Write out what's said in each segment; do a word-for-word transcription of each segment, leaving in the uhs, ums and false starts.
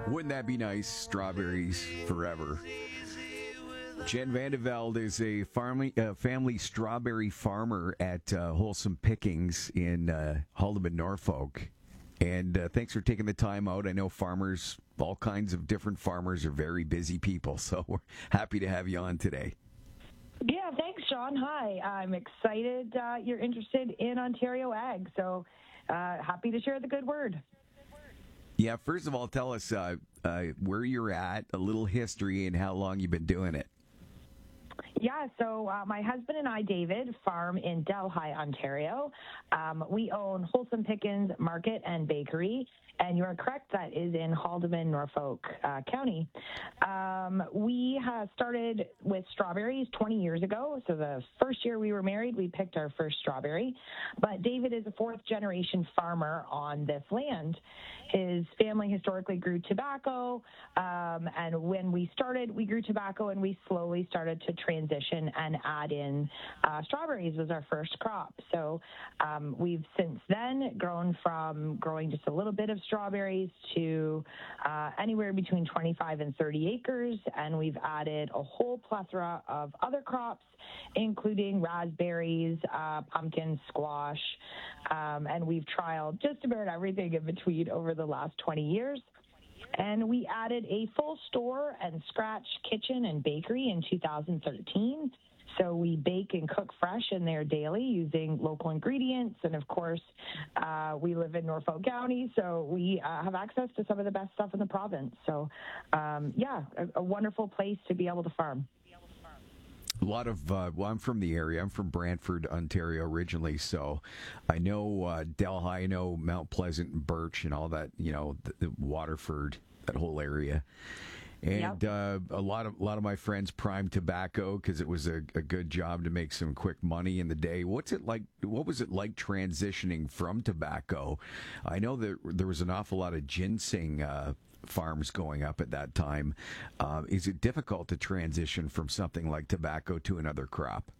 Wouldn't that be nice? Strawberries forever. Jen Vandeveld is a farming, uh, family strawberry farmer at uh, Wholesome Pickings in uh, Haldimand, Norfolk. And uh, thanks for taking the time out. I know farmers, all kinds of different farmers, are very busy people, so we're happy to have you on today. Yeah, thanks, Sean. Hi. I'm excited uh, you're interested in Ontario Ag, so uh, happy to share the good word. Yeah, first of all, tell us uh, uh, where you're at, a little history, and how long you've been doing it. Yeah, so uh, my husband and I, David, farm in Delhi, Ontario. Um, we own Wholesome Pickings Market and Bakery, and you are correct, that is in Haldimand, Norfolk uh, County. Um, we have started with strawberries twenty years ago. So the first year we were married, we picked our first strawberry. But David is a fourth-generation farmer on this land. His family historically grew tobacco, um, and when we started, we grew tobacco, and we slowly started to transition and add in uh, strawberries was our first crop. So um, we've since then grown from growing just a little bit of strawberries to uh, anywhere between twenty-five and thirty acres, and we've added a whole plethora of other crops, including raspberries, uh, pumpkins, squash, um, and we've trialed just about everything in between over the last twenty years. And we added a full store and scratch kitchen and bakery in two thousand thirteen. So we bake and cook fresh in there daily using local ingredients. And of course, uh, we live in Norfolk County, so we uh, have access to some of the best stuff in the province. So um, yeah, a, a wonderful place to be able to farm. A lot of, uh, well, I'm from the area. I'm from Brantford, Ontario originally, so I know uh, Delhi, I know Mount Pleasant and Birch and all that, you know, the, the Waterford, that whole area. And yep. uh, a lot of a lot of my friends primed tobacco because it was a, a good job to make some quick money in the day. What's it like? What was it like transitioning from tobacco? I know that there was an awful lot of ginseng uh, farms going up at that time. Uh, is it difficult to transition from something like tobacco to another crop?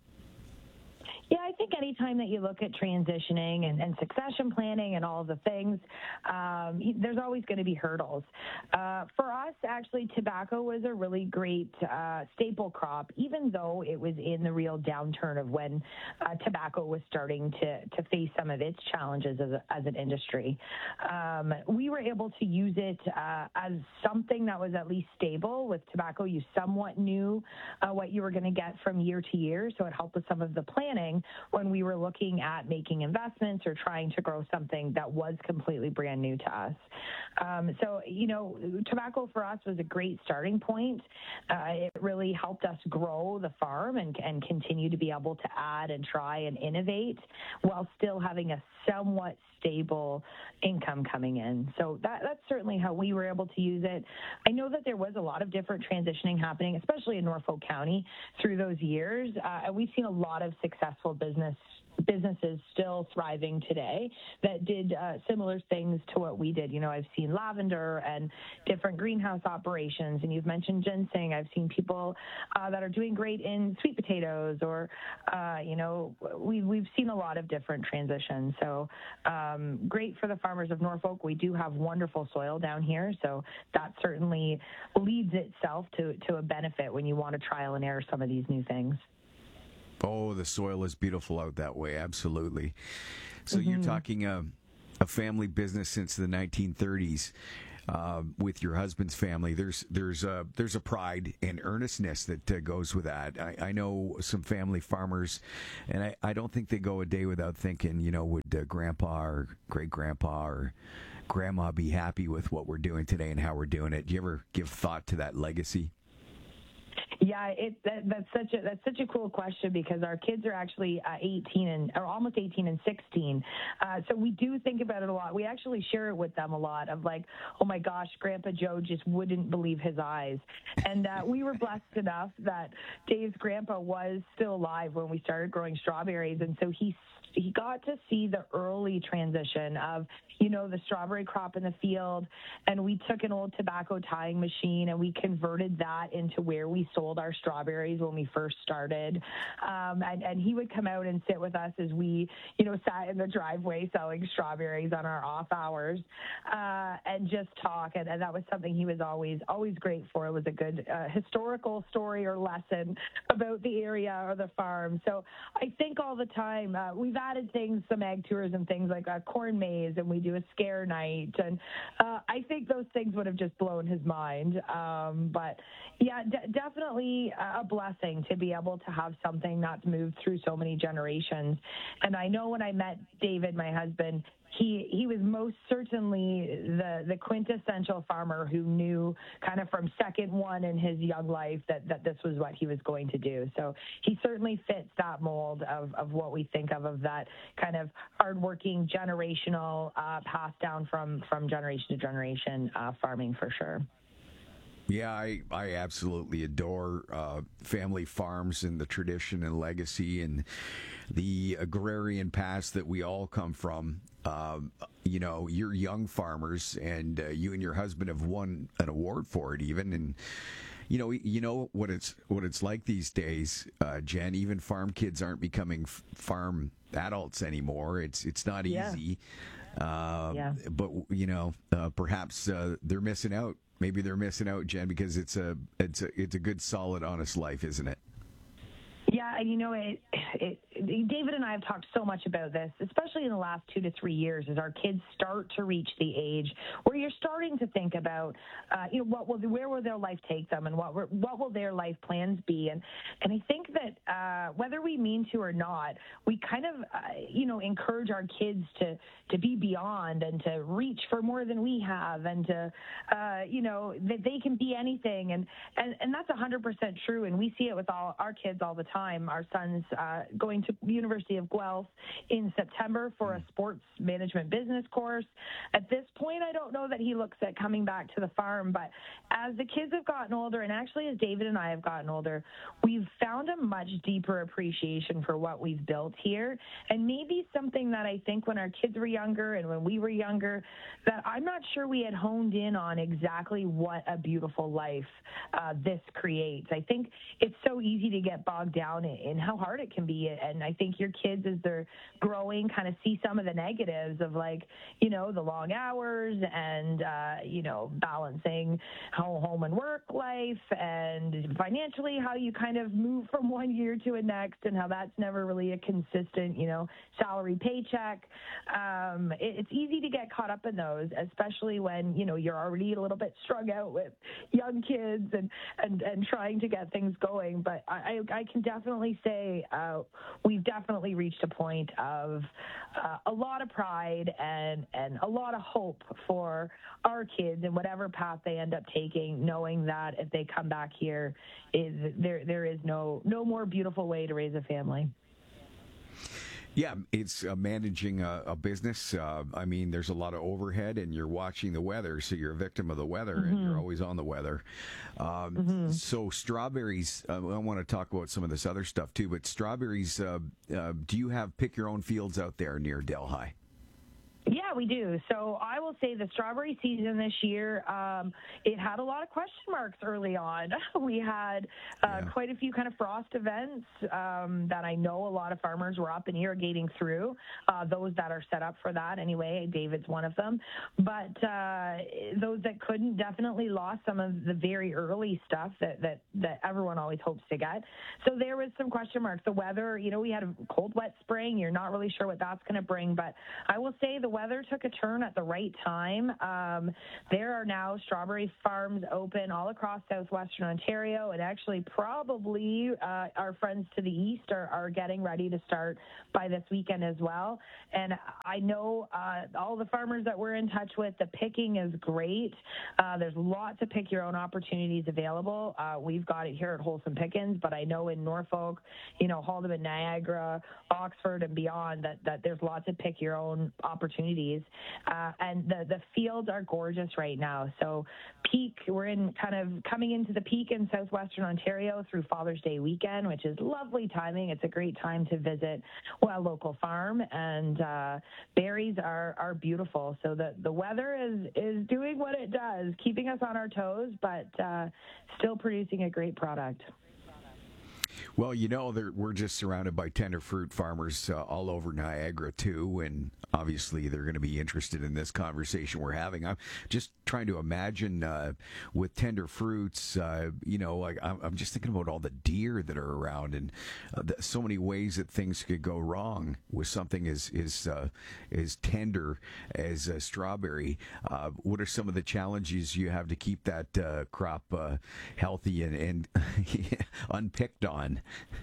Yeah, I think anytime that you look at transitioning and, and succession planning and all of the things, um, there's always going to be hurdles. Uh, for us, actually, tobacco was a really great uh, staple crop, even though it was in the real downturn of when uh, tobacco was starting to, to face some of its challenges as, a, as an industry. Um, we were able to use it uh, as something that was at least stable. With tobacco, you somewhat knew uh, what you were going to get from year to year, so it helped with some of the planning when we were looking at making investments or trying to grow something that was completely brand new to us. Um, so, you know, tobacco for us was a great starting point. Uh, it really helped us grow the farm and, and continue to be able to add and try and innovate while still having a somewhat stable income coming in. So that, that's certainly how we were able to use it. I know that there was a lot of different transitioning happening, especially in Norfolk County through those years. Uh, and we've seen a lot of successful business businesses still thriving today that did uh, similar things to what we did. You know, I've seen lavender and different greenhouse operations, and you've mentioned ginseng. I've seen people uh, that are doing great in sweet potatoes, or, uh, you know, we, we've seen a lot of different transitions. So um, great for the farmers of Norfolk. We do have wonderful soil down here, so that certainly leads itself to, to a benefit when you want to trial and error some of these new things. Oh, the soil is beautiful out that way. Absolutely. So mm-hmm. You're talking a, a family business since the nineteen thirties uh, with your husband's family. There's there's a, there's a pride and earnestness that uh, goes with that. I, I know some family farmers, and I, I don't think they go a day without thinking, you know, would uh, grandpa or great-grandpa or grandma be happy with what we're doing today and how we're doing it? Do you ever give thought to that legacy? Yeah, it, that, that's such a that's such a cool question, because our kids are actually uh, eighteen and or almost eighteen and sixteen. Uh, so we do think about it a lot. We actually share it with them a lot of like, oh my gosh, Grandpa Joe just wouldn't believe his eyes. And uh, we were blessed enough that Dave's grandpa was still alive when we started growing strawberries, and so he he got to see the early transition of, you know, the strawberry crop in the field, and we took an old tobacco tying machine and we converted that into where we sold sold our strawberries when we first started. Um, and, and he would come out and sit with us as we, you know, sat in the driveway selling strawberries on our off hours uh, and just talk. And, and that was something he was always, always great for. It was a good uh, historical story or lesson about the area or the farm. So I think all the time uh, we've added things, some ag tours and things like a corn maze, and we do a scare night. And uh, I think those things would have just blown his mind. Um, but yeah, d- definitely a blessing to be able to have something that's moved through so many generations. And I know when I met David, my husband, he he was most certainly the the quintessential farmer who knew kind of from second one in his young life that, that this was what he was going to do. So he certainly fits that mold of, of what we think of, of that kind of hardworking generational uh, passed down from, from generation to generation uh, farming for sure. Yeah, I, I absolutely adore uh, family farms and the tradition and legacy and the agrarian past that we all come from. Um, you know, you're young farmers, and uh, you and your husband have won an award for it, even. And you know, you know what it's what it's like these days, uh, Jen. Even farm kids aren't becoming f- farm adults anymore. It's it's not Yeah. easy. Uh, Yeah. But you know, uh, perhaps uh, they're missing out. Maybe they're missing out, Jen, because it's a it's a it's a good, solid, honest life, isn't it? Yeah, and you know, it, it, David and I have talked so much about this, especially in the last two to three years, as our kids start to reach the age where you're starting to think about, uh, you know, what will where will their life take them, and what what will their life plans be, and and I think that uh, whether we mean to or not, we kind of, uh, you know, encourage our kids to to be beyond and to reach for more than we have, and to, uh, you know, that they can be anything, and and and that's one hundred percent true, and we see it with all our kids all the time. Our son's uh, going to the University of Guelph in September for a sports management business course. At this point, I don't know that he looks at coming back to the farm, but as the kids have gotten older, and actually as David and I have gotten older, we've found a much deeper appreciation for what we've built here, and maybe something that I think when our kids were younger and when we were younger, that I'm not sure we had honed in on exactly what a beautiful life uh, this creates. I think it's so easy to get bogged down in how hard it can be. And I think your kids, as they're growing, kind of see some of the negatives of, like, you know, the long hours and, uh, you know, balancing home and work life, and financially how you kind of move from one year to a next, and how that's never really a consistent, you know, salary paycheck. Um, it, it's easy to get caught up in those, especially when, you know, you're already a little bit strung out with young kids and, and, and trying to get things going. But I, I, I can definitely say uh, we've definitely reached a point of uh, a lot of pride and, and a lot of hope for our kids and whatever path they end up taking, knowing that if they come back here, is there there is no no more beautiful way to raise a family. Yeah, it's uh, managing a, a business. Uh, I mean, there's a lot of overhead, and you're watching the weather, so you're a victim of the weather, mm-hmm. and you're always on the weather. Um, mm-hmm. So strawberries, uh, I want to talk about some of this other stuff too, but strawberries, uh, uh, do you have pick-your-own fields out there near Delhi? Yeah, we do. So I will say the strawberry season this year, um, it had a lot of question marks early on. We had uh, yeah. quite a few kind of frost events um, that I know a lot of farmers were up and irrigating through, uh, those that are set up for that anyway. David's one of them. But uh, those that couldn't definitely lost some of the very early stuff that, that, that everyone always hopes to get. So there was some question marks. The weather, you know, we had a cold, wet spring. You're not really sure what that's going to bring. But I will say the weather took a turn at the right time. Um, there are now strawberry farms open all across southwestern Ontario, and actually probably uh, our friends to the east are, are getting ready to start by this weekend as well. And I know uh, all the farmers that we're in touch with, the picking is great. Uh, there's lots of pick your own opportunities available. Uh, we've got it here at Wholesome Pickens, but I know in Norfolk, you know, Haldimand, Niagara, Oxford, and beyond that, that there's lots of pick your own opportunities. Uh, and the, the fields are gorgeous right now. So peak, we're in kind of coming into the peak in southwestern Ontario through Father's Day weekend, which is lovely timing. It's a great time to visit well, a local farm, and uh, berries are, are beautiful. So the, the weather is, is doing what it does, keeping us on our toes, but uh, still producing a great product. Well, you know, there- we're just surrounded by tender fruit farmers uh, all over Niagara, too, and obviously they're going to be interested in this conversation we're having. I'm just trying to imagine uh, with tender fruits, uh, you know, like I'm, I'm just thinking about all the deer that are around and uh, the, so many ways that things could go wrong with something as, as, uh, as tender as a strawberry. Uh, what are some of the challenges you have to keep that uh, crop uh, healthy and, and unpicked on?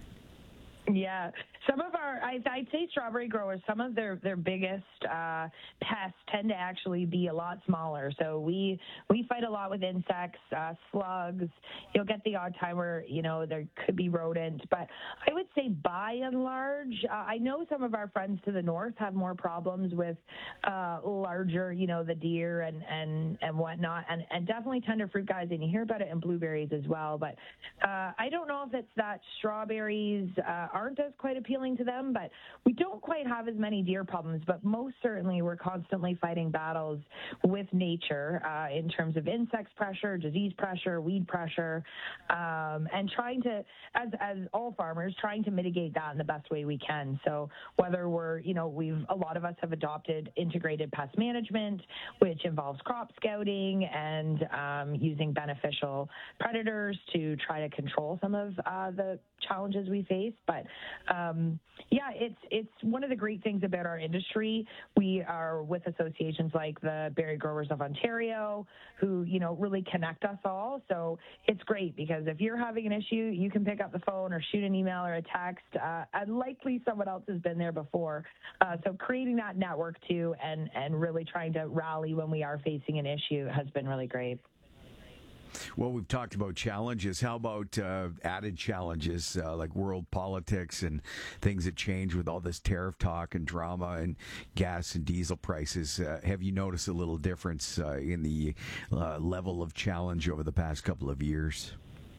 Yeah, some of our, I, I'd say strawberry growers, some of their, their biggest uh, pests tend to actually be a lot smaller. So we we fight a lot with insects, uh, slugs. You'll get the odd time where, you know, there could be rodents. But I would say by and large, uh, I know some of our friends to the north have more problems with uh, larger, you know, the deer and, and, and whatnot. And, and definitely tender fruit guys, and you hear about it in blueberries as well. But uh, I don't know if it's that strawberries uh, aren't as quite appealing to them, but we don't quite have as many deer problems. But most certainly we're constantly fighting battles with nature uh, in terms of insects pressure, disease pressure, weed pressure, um, and trying to, as, as all farmers, trying to mitigate that in the best way we can. So whether we're, you know, we've, a lot of us have adopted integrated pest management, which involves crop scouting and um, using beneficial predators to try to control some of uh, the challenges we face. But um, yeah, it's it's one of the great things about our industry. We are with associations like the Berry Growers of Ontario, who, you know, really connect us all. So it's great because if you're having an issue, you can pick up the phone or shoot an email or a text. Uh, and likely someone else has been there before. Uh, so creating that network too, and and really trying to rally when we are facing an issue has been really great. Well, we've talked about challenges. How about uh, added challenges uh, like world politics and things that change with all this tariff talk and drama and gas and diesel prices? Uh, have you noticed a little difference uh, in the uh, level of challenge over the past couple of years?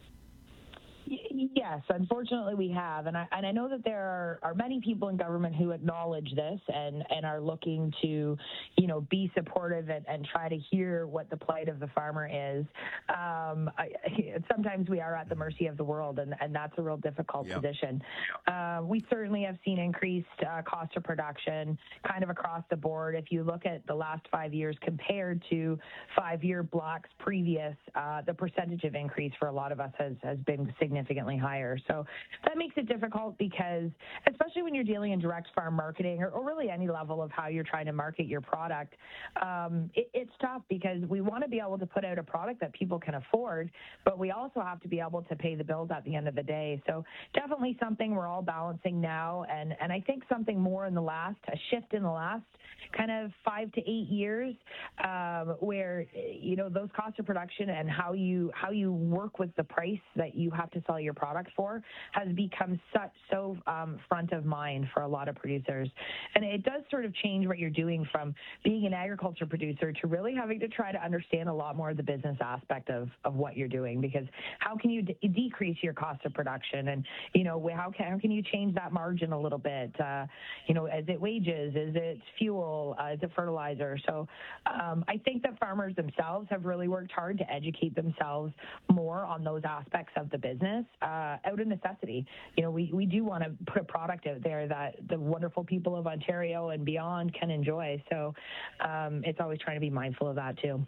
Yes, unfortunately we have. And I, and I know that there are, are many people in government who acknowledge this and, and are looking to, you know, be supportive and, and try to hear what the plight of the farmer is. Um, I, sometimes we are at the mercy of the world, and, and that's a real difficult yep. position. Uh, we certainly have seen increased uh, cost of production kind of across the board. If you look at the last five years compared to five-year blocks previous, uh, the percentage of increase for a lot of us has, has been significantly higher. So that makes it difficult because, especially when you're dealing in direct farm marketing or, or really any level of how you're trying to market your product, um, it, it's tough because we want to be able to put out a product that people can afford, but we also have to be able to pay the bills at the end of the day. So definitely something we're all balancing now, and, and I think something more in the last, a shift in the last kind of five to eight years um, where, you know, those costs of production and how you how you work with the price that you have to sell your product for has become such so um, front of mind for a lot of producers. And it does sort of change what you're doing from being an agriculture producer to really having to try to understand a lot more of the business aspect of, of what you're doing, because how can you de- decrease your cost of production, and, you know, how can, how can you change that margin a little bit? Uh, you know, is it wages? Is it fuel? Uh, is it fertilizer? So um, I think that farmers themselves have really worked hard to educate themselves more on those aspects of the business uh, out of necessity. You know, we, we do want to put a product out there that the wonderful people of Ontario and beyond can enjoy. So um, it's always trying to be mindful of that too.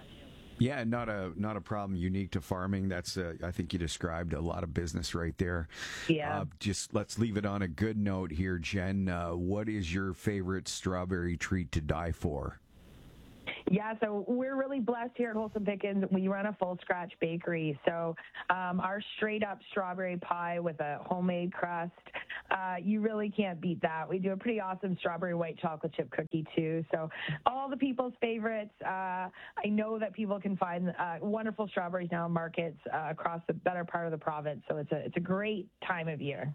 Yeah, not a not a problem unique to farming. That's uh, I think you described a lot of business right there. Yeah. Uh, just let's leave it on a good note here, Jen. Uh, what is your favorite strawberry treat to die for? Yeah, so we're really blessed here at Wholesome Pickens. We run a full scratch bakery. So um, our straight up strawberry pie with a homemade crust, uh, you really can't beat that. We do a pretty awesome strawberry white chocolate chip cookie too. So all the people's favorites. Uh, I know that people can find uh, wonderful strawberries now in markets uh, across the better part of the province. So it's a it's a great time of year.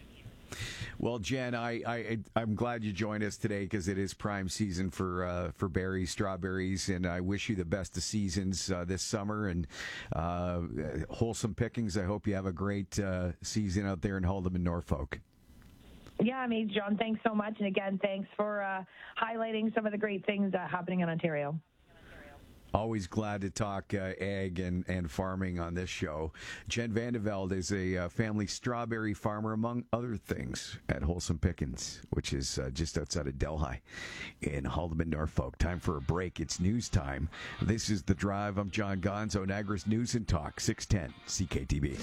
Well, Jen, I, I, I'm glad you joined us today because it is prime season for uh, for berries, strawberries, and I wish you the best of seasons uh, this summer. And uh, Wholesome Pickings, I hope you have a great uh, season out there in Haltom and Norfolk. Yeah, I mean, John, thanks so much. And again, thanks for uh, highlighting some of the great things uh, happening in Ontario. Always glad to talk uh, ag and, and farming on this show. Jen Vandevelde is a uh, family strawberry farmer, among other things, at Wholesome Pickens, which is uh, just outside of Delhi in Haldimand, Norfolk. Time for a break. It's news time. This is The Drive. I'm John Gonzo, Niagara's News and Talk, six ten C K T B.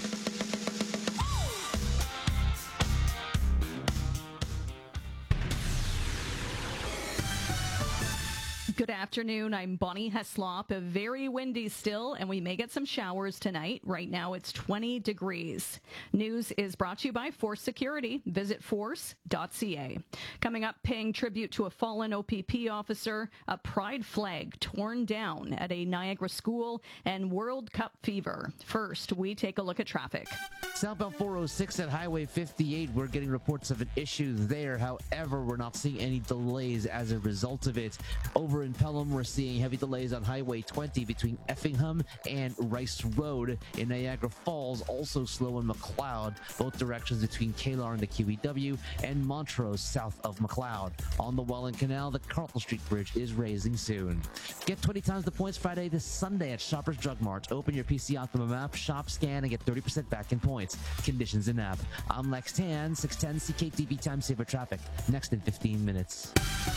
Good afternoon. I'm Bonnie Heslop. Very windy still, and we may get some showers tonight. Right now, it's twenty degrees. News is brought to you by Force Security. Visit force dot c a. Coming up, paying tribute to a fallen O P P officer, a pride flag torn down at a Niagara school, and World Cup fever. First, we take a look at traffic. Southbound four oh six at Highway fifty-eight, we're getting reports of an issue there. However, we're not seeing any delays as a result of it. Over in Pelham, we're seeing heavy delays on Highway twenty between Effingham and Rice Road. In Niagara Falls, also slow in McLeod, both directions between Kaylar and the Q E W, and Montrose south of McLeod. On the Welland Canal, the Carleton Street Bridge is raising soon. Get twenty times the points Friday to Sunday at Shoppers Drug Mart. Open your P C Optimum app, shop, scan, and get thirty percent back in points. Conditions in app. I'm Lex Tan, six ten C K T V Time Saver Traffic. Next in fifteen minutes.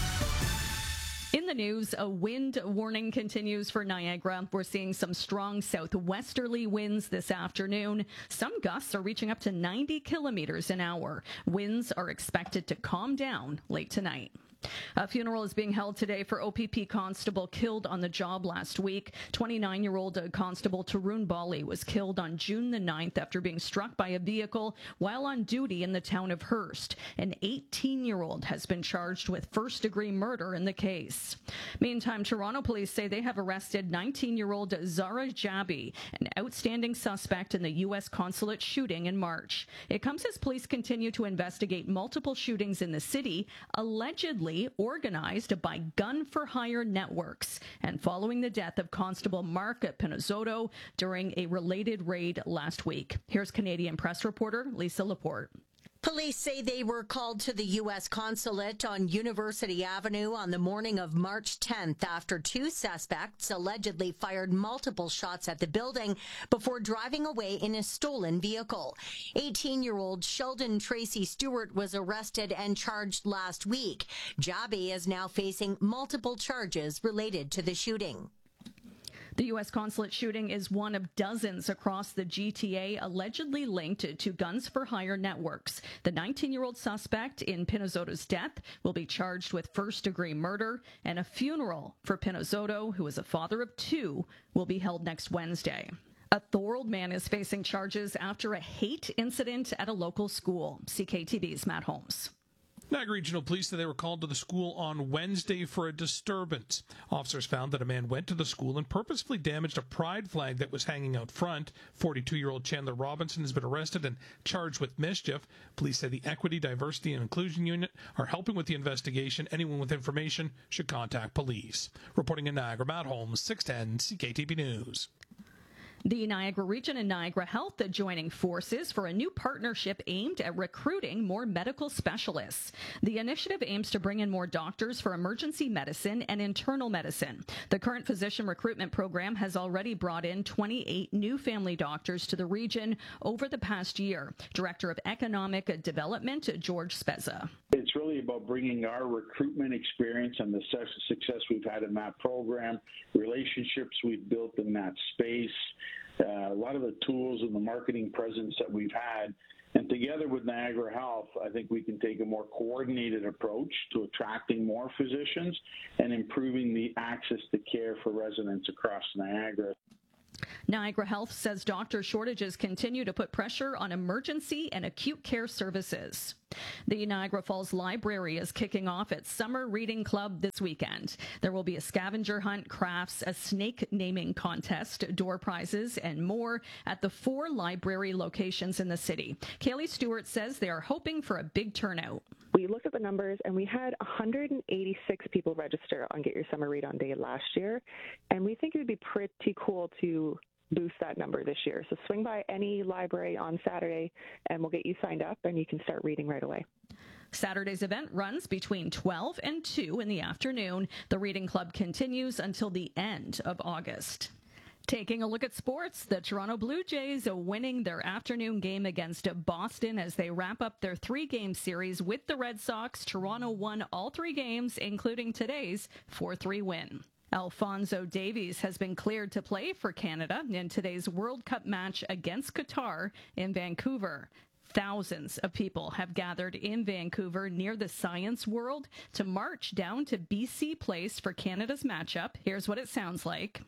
In the news, a wind warning continues for Niagara. We're seeing some strong southwesterly winds this afternoon. Some gusts are reaching up to ninety kilometers an hour. Winds are expected to calm down late tonight. A funeral is being held today for O P P constable killed on the job last week. twenty-nine-year-old Constable Tarun Bali was killed on June the ninth after being struck by a vehicle while on duty in the town of Hearst. An eighteen-year-old has been charged with first-degree murder in the case. Meantime, Toronto police say they have arrested nineteen-year-old Zara Jabi, an outstanding suspect in the U S consulate shooting in March. It comes as police continue to investigate multiple shootings in the city, allegedly organized by gun-for-hire networks, and following the death of Constable Mark Pinizzotto during a related raid last week. Here's Canadian Press reporter Lisa Laporte. Police say they were called to the U S consulate on University Avenue on the morning of March tenth after two suspects allegedly fired multiple shots at the building before driving away in a stolen vehicle. eighteen-year-old Sheldon Tracy Stewart was arrested and charged last week. Jabi is now facing multiple charges related to the shooting. The U S consulate shooting is one of dozens across the G T A allegedly linked to guns-for-hire networks. The nineteen-year-old suspect in Pinizzotto's death will be charged with first-degree murder, and a funeral for Pinizzotto, who is a father of two, will be held next Wednesday. A Thorold man is facing charges after a hate incident at a local school. C K T V's Matt Holmes. Niagara Regional Police said they were called to the school on Wednesday for a disturbance. Officers found that a man went to the school and purposefully damaged a pride flag that was hanging out front. forty-two-year-old Chandler Robinson has been arrested and charged with mischief. Police say the Equity, Diversity, and Inclusion Unit are helping with the investigation. Anyone with information should contact police. Reporting in Niagara, Matt Holmes, six ten C K T V News. The Niagara Region and Niagara Health are joining forces for a new partnership aimed at recruiting more medical specialists. The initiative aims to bring in more doctors for emergency medicine and internal medicine. The current physician recruitment program has already brought in twenty-eight new family doctors to the region over the past year. Director of Economic Development, George Spezza. It's really about bringing our recruitment experience and the success we've had in that program, relationships we've built in that space, uh, a lot of the tools and the marketing presence that we've had. And together with Niagara Health, I think we can take a more coordinated approach to attracting more physicians and improving the access to care for residents across Niagara. Niagara Health says doctor shortages continue to put pressure on emergency and acute care services. The Niagara Falls Library is kicking off its Summer Reading Club this weekend. There will be a scavenger hunt, crafts, a snake naming contest, door prizes, and more at the four library locations in the city. Kaylee Stewart says they are hoping for a big turnout. We looked at the numbers, and we had one hundred eighty-six people register on Get Your Summer Read On Day last year, and we think it would be pretty cool to boost that number this year. So swing by any library on Saturday and we'll get you signed up and you can start reading right away. Saturday's event runs between twelve and two in the afternoon. The Reading Club continues until the end of August. Taking a look at sports, the Toronto Blue Jays are winning their afternoon game against Boston as they wrap up their three-game series with the Red Sox. Toronto won all three games, including today's four three win. Alphonso Davies has been cleared to play for Canada in today's World Cup match against Qatar in Vancouver. Thousands of people have gathered in Vancouver near the Science World to march down to B C Place for Canada's matchup. Here's what it sounds like.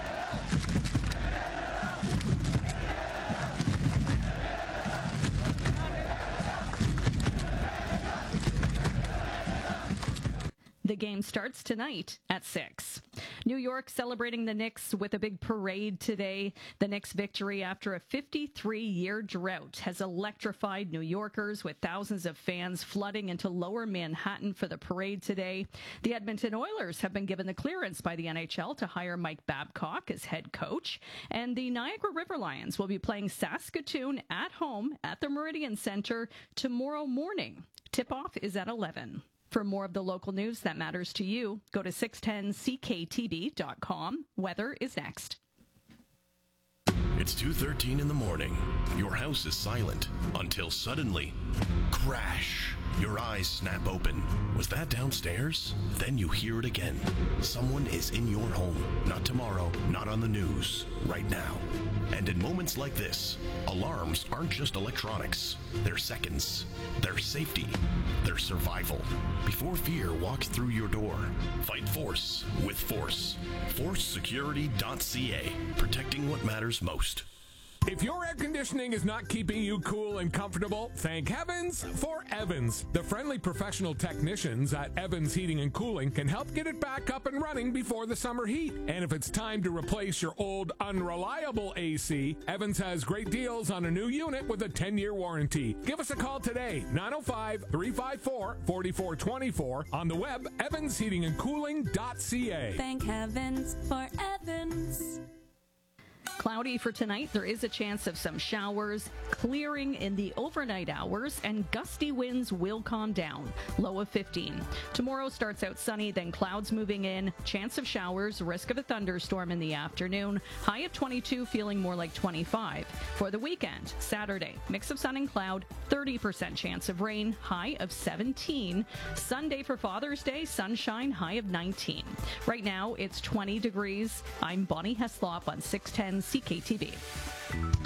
The game starts tonight at six. New York celebrating the Knicks with a big parade today. The Knicks' victory after a fifty-three-year drought has electrified New Yorkers with thousands of fans flooding into lower Manhattan for the parade today. The Edmonton Oilers have been given the clearance by the N H L to hire Mike Babcock as head coach. And the Niagara River Lions will be playing Saskatoon at home at the Meridian Center tomorrow morning. Tip-off is at eleven. For more of the local news that matters to you, go to six ten C K T B dot com. Weather is next. It's two thirteen in the morning. Your house is silent until suddenly, crash. Your eyes snap open. Was that downstairs? Then you hear it again. Someone is in your home. Not tomorrow, not on the news. Right now. And in moments like this, alarms aren't just electronics. They're seconds. They're safety. They're survival. Before fear walks through your door, fight force with force. force security dot c a. Protecting what matters most. If your air conditioning is not keeping you cool and comfortable, thank heavens for Evans. The friendly professional technicians at Evans Heating and Cooling can help get it back up and running before the summer heat. And if it's time to replace your old unreliable A C, Evans has great deals on a new unit with a ten-year warranty. Give us a call today, nine oh five, three five four, four four two four, on the web, evans heating and cooling dot c a. Thank heavens for Evans. Cloudy for tonight. There is a chance of some showers, clearing in the overnight hours, and gusty winds will calm down. Low of fifteen. Tomorrow starts out sunny, then clouds moving in. Chance of showers, risk of a thunderstorm in the afternoon. High of twenty-two, feeling more like twenty-five. For the weekend, Saturday, mix of sun and cloud, thirty percent chance of rain, high of seventeen. Sunday for Father's Day, sunshine, high of nineteen. Right now, it's twenty degrees. I'm Bonnie Heslop on six ten C K T B.